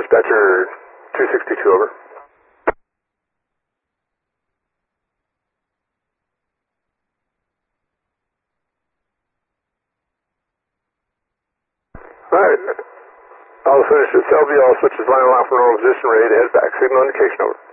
Dispatcher 262, over. Alright. All finished at Selby, all switches line off for normal position, ready to head back. Signal indication, over.